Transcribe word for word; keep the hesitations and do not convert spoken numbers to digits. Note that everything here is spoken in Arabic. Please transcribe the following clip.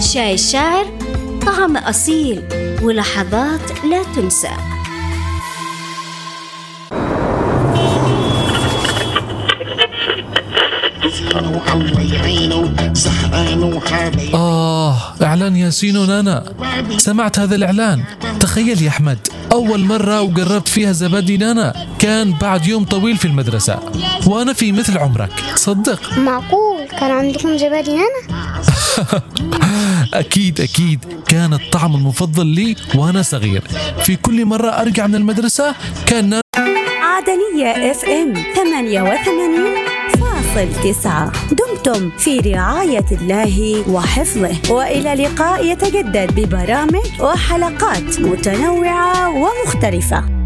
شاي الشاعر، طعم أصيل ولحظات لا تنسى. آه، إعلان ياسين ونانا. سمعت هذا الإعلان؟ تخيل يا أحمد، أول مرة وقربت فيها زبادي نانا كان بعد يوم طويل في المدرسة وأنا في مثل عمرك. تصدق؟ معقول كان عندكم زبادي نانا؟ أكيد أكيد، كان الطعم المفضل لي وأنا صغير. في كل مرة أرجع من المدرسة كان نانا. عدنية اف ام ثمانية وثمانين فاصل تسعة. دمتم في رعاية الله وحفظه، وإلى لقاء يتجدد ببرامج وحلقات متنوعة ومختلفة.